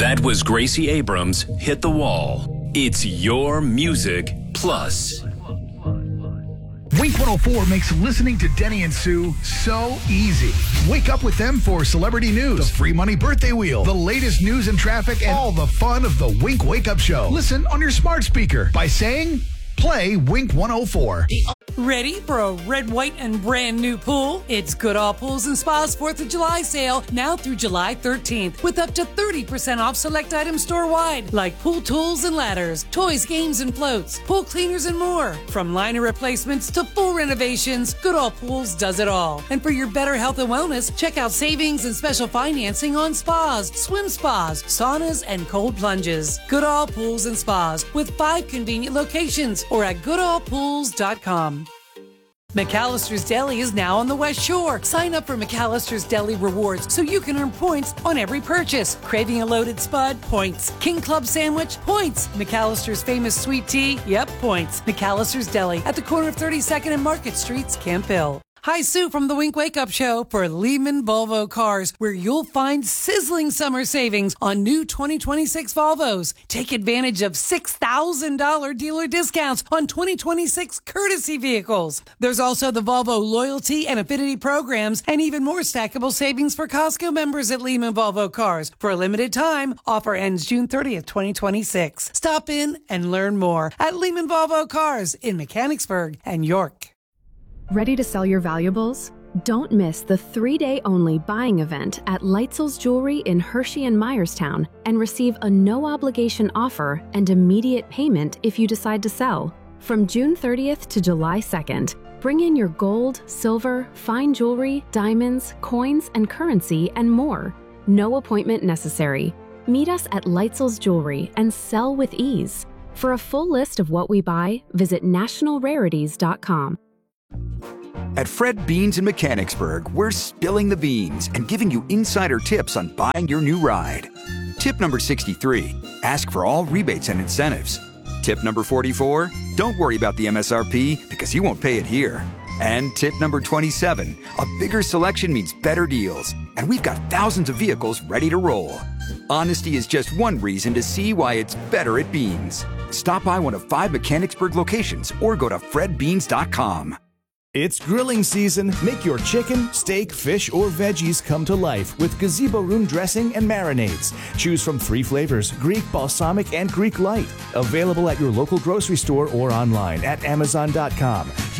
That was Gracie Abrams' Hit the Wall. It's your music plus. Wink 104 makes listening to Denny and Sue so easy. Wake up with them for celebrity news, the free money birthday wheel, the latest news and traffic, and all the fun of the Wink Wake Up Show. Listen on your smart speaker by saying, play Wink 104. Ready for a red, white, and brand new pool? It's Goodall Pools and Spa's 4th of July sale now through July 13th with up to 30% off select items store-wide like pool tools and ladders, toys, games, and floats, pool cleaners, and more. From liner replacements to full renovations, Goodall Pools does it all. And for your better health and wellness, check out savings and special financing on spas, swim spas, saunas, and cold plunges. Goodall Pools and Spas with 5 convenient locations or at goodallpools.com. McAllister's Deli is now on the West Shore. Sign up for McAllister's Deli Rewards so you can earn points on every purchase. Craving a loaded spud? Points. King Club sandwich? Points. McAllister's famous sweet tea? Yep, points. McAllister's Deli at the corner of 32nd and Market Streets, Camp Hill. Hi, Sue from the Wink Wake Up Show for Lehman Volvo Cars, where you'll find sizzling summer savings on new 2026 Volvos. Take advantage of $6,000 dealer discounts on 2026 courtesy vehicles. There's also the Volvo Loyalty and Affinity programs and even more stackable savings for Costco members at Lehman Volvo Cars. For a limited time, offer ends June 30th, 2026. Stop in and learn more at Lehman Volvo Cars in Mechanicsburg and York. Ready to sell your valuables? Don't miss the 3-day-only buying event at Leitzel's Jewelry in Hershey and Myerstown and receive a no-obligation offer and immediate payment if you decide to sell. From June 30th to July 2nd, bring in your gold, silver, fine jewelry, diamonds, coins, and currency, and more. No appointment necessary. Meet us at Leitzel's Jewelry and sell with ease. For a full list of what we buy, visit nationalrarities.com. At Fred Beans in Mechanicsburg, we're spilling the beans and giving you insider tips on buying your new ride. Tip number 63, ask for all rebates and incentives. Tip number 44, don't worry about the MSRP because you won't pay it here. And tip number 27, a bigger selection means better deals, and we've got thousands of vehicles ready to roll. Honesty is just one reason to see why it's better at Beans. Stop by one of 5 Mechanicsburg locations or go to fredbeans.com. It's grilling season. Make your chicken, steak, fish, or veggies come to life with Gazebo Room dressing and marinades. Choose from 3 flavors, Greek, balsamic, and Greek light. Available at your local grocery store or online at amazon.com.